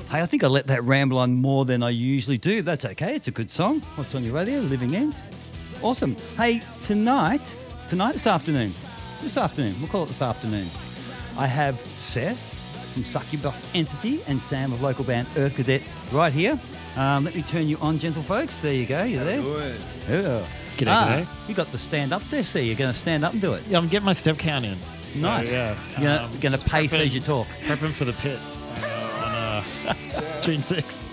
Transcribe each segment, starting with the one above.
Hey, I think I let that ramble on more than I usually do. That's okay. It's a good song. What's on your radio? Living End. Awesome. Hey, this afternoon, we'll call it this afternoon, I have Seth from Succubus Entity and Sam of local band Earth Cadet right here. Let me turn you on, gentle folks. There you go. You're there. Good. Yeah. G'day. You got the stand up there, see? You're going to stand up and do it. Yeah, I'm getting my step count in. So, Nice. Yeah. You're going to pace as you talk. Prepping for the pit on June 6th.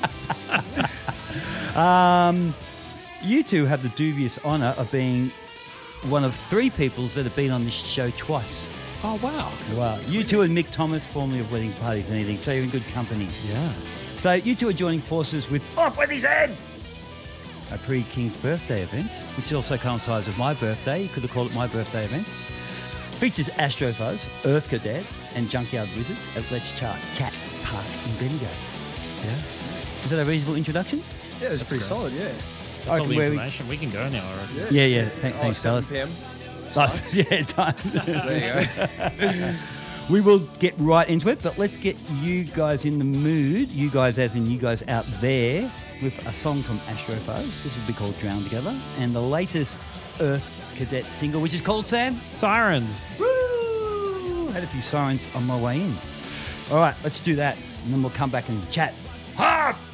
You two have the dubious honour of being one of three peoples that have been on this show twice. Oh, wow. Wow. You two and Mick Thomas, formerly of Wedding Parties and Anything, so you're in good company. Yeah. So you two are joining forces with Off With His Head, a pre-King's birthday event, which also coincides with my birthday. You could have called it my birthday event. Features Astrofuzz, Earth Cadet, and Junkyard Wizards at Let's Chat Park in Bendigo. Yeah. Is that a reasonable introduction? Yeah, it was pretty solid, yeah. That's all the where information. We can go now. I reckon. Yeah. Thanks, fellas. 7 p.m. Yeah, time. There you go. We will get right into it, but let's get you guys in the mood. You guys, as in you guys out there, with a song from Astrofuzz. This will be called Drown Together. And the latest Earth Cadet single, which is called, Sam? Sirens. Woo! Had a few sirens on my way in. All right, let's do that. And then we'll come back and chat.